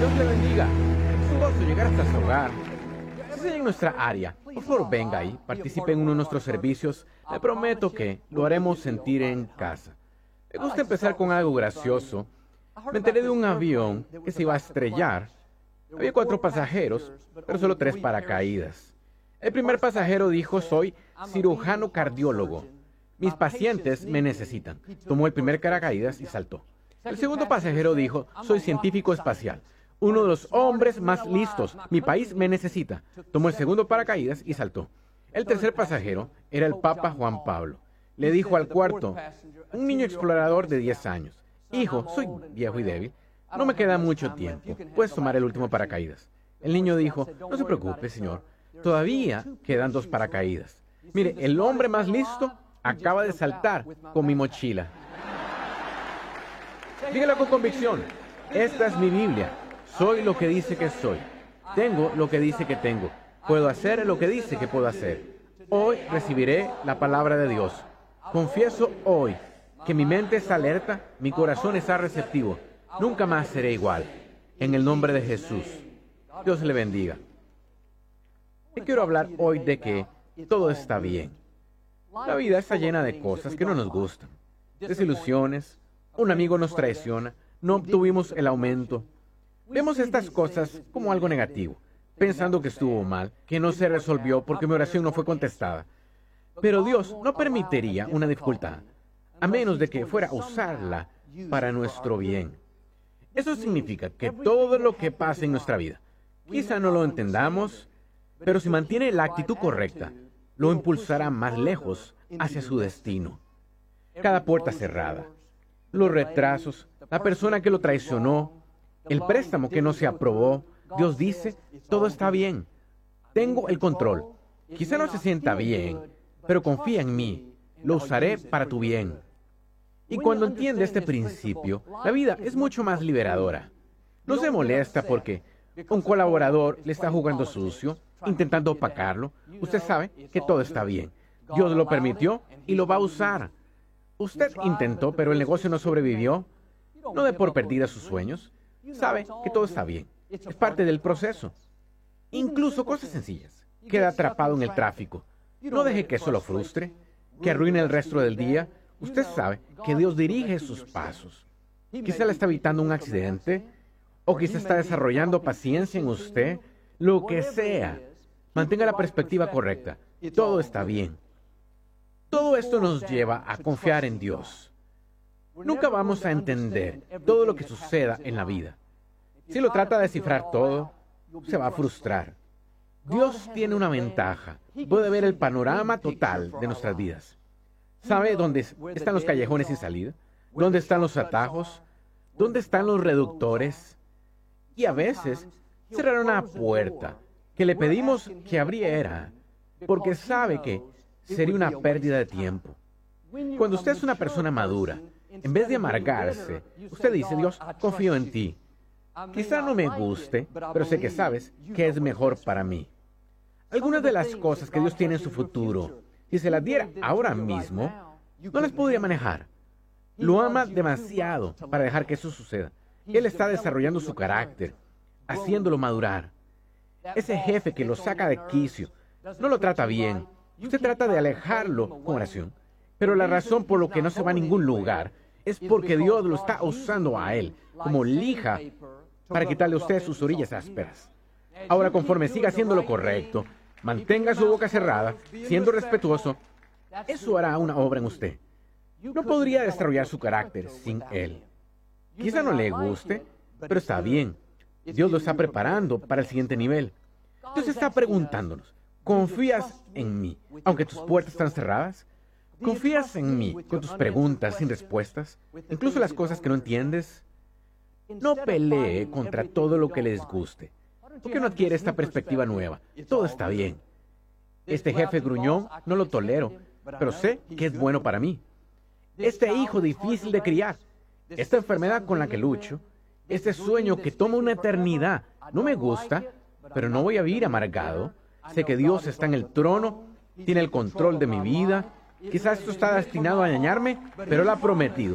Dios le bendiga. Es un gozo llegar hasta su hogar. Si es en nuestra área, por favor venga ahí, participe en uno de nuestros servicios. Le prometo que lo haremos sentir en casa. Me gusta empezar con algo gracioso. Me enteré de un avión que se iba a estrellar. Había 4 pasajeros, pero solo 3 paracaídas. El primer pasajero dijo: soy cirujano cardiólogo. Mis pacientes me necesitan. Tomó el primer paracaídas y saltó. El segundo pasajero dijo: soy científico espacial. Uno de los hombres más listos. Mi país me necesita. Tomó el segundo paracaídas y saltó. El tercer pasajero era el Papa Juan Pablo. Le dijo al cuarto, un niño explorador de 10 años: hijo, soy viejo y débil. No me queda mucho tiempo. Puedes tomar el último paracaídas. El niño dijo: no se preocupe, señor. Todavía quedan 2 paracaídas. Mire, el hombre más listo acaba de saltar con mi mochila. Dígalo con convicción. Esta es mi Biblia. Soy lo que dice que soy. Tengo lo que dice que tengo. Puedo hacer lo que dice que puedo hacer. Hoy recibiré la palabra de Dios. Confieso hoy que mi mente está alerta, mi corazón está receptivo. Nunca más seré igual. En el nombre de Jesús. Dios le bendiga. Y quiero hablar hoy de que todo está bien. La vida está llena de cosas que no nos gustan. Desilusiones, un amigo nos traiciona, no obtuvimos el aumento. Vemos estas cosas como algo negativo, pensando que estuvo mal, que no se resolvió porque mi oración no fue contestada. Pero Dios no permitiría una dificultad, a menos de que fuera a usarla para nuestro bien. Eso significa que todo lo que pasa en nuestra vida, quizá no lo entendamos, pero si mantiene la actitud correcta, lo impulsará más lejos hacia su destino. Cada puerta cerrada, los retrasos, la persona que lo traicionó, el préstamo que no se aprobó, Dios dice: todo está bien. Tengo el control. Quizá no se sienta bien, pero confía en mí. Lo usaré para tu bien. Y cuando entiende este principio, la vida es mucho más liberadora. No se molesta porque un colaborador le está jugando sucio, intentando opacarlo. Usted sabe que todo está bien. Dios lo permitió y lo va a usar. Usted intentó, pero el negocio no sobrevivió. No dé por perdida sus sueños. Sabe que todo está bien. Es parte del proceso. Incluso cosas sencillas. Queda atrapado en el tráfico. No deje que eso lo frustre, que arruine el resto del día. Usted sabe que Dios dirige sus pasos. Quizá le está evitando un accidente, o quizá está desarrollando paciencia en usted. Lo que sea. Mantenga la perspectiva correcta. Todo está bien. Todo esto nos lleva a confiar en Dios. Nunca vamos a entender todo lo que suceda en la vida. Si lo trata de descifrar todo, se va a frustrar. Dios tiene una ventaja. Puede ver el panorama total de nuestras vidas. ¿Sabe dónde están los callejones sin salida? ¿Dónde están los atajos? ¿Dónde están los reductores? Y a veces cerrar una puerta que le pedimos que abriera, porque sabe que sería una pérdida de tiempo. Cuando usted es una persona madura, en vez de amargarse, usted dice: Dios, confío en ti. Quizá no me guste, pero sé que sabes que es mejor para mí. Algunas de las cosas que Dios tiene en su futuro, si se las diera ahora mismo, no las podría manejar. Lo ama demasiado para dejar que eso suceda. Él está desarrollando su carácter, haciéndolo madurar. Ese jefe que lo saca de quicio, no lo trata bien. Usted trata de alejarlo con oración. Pero la razón por la que no se va a ningún lugar es porque Dios lo está usando a él como lija para quitarle a usted sus orillas ásperas. Ahora, conforme siga haciendo lo correcto, mantenga su boca cerrada, siendo respetuoso, eso hará una obra en usted. No podría desarrollar su carácter sin él. Quizá no le guste, pero está bien. Dios lo está preparando para el siguiente nivel. Dios está preguntándonos: ¿confías en mí, aunque tus puertas están cerradas? ¿Confías en mí con tus preguntas sin respuestas, incluso las cosas que no entiendes? No pelee contra todo lo que les guste. ¿Por qué no adquiere esta perspectiva nueva? Todo está bien. Este jefe gruñón no lo tolero, pero sé que es bueno para mí. Este hijo difícil de criar, esta enfermedad con la que lucho, este sueño que toma una eternidad, no me gusta, pero no voy a vivir amargado. Sé que Dios está en el trono, tiene el control de mi vida. Quizás esto está destinado a dañarme, pero Él ha prometido